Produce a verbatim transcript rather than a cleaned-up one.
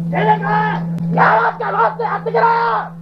Tiene que... ¡Ya vas, cabrón! ¡Hazte que no!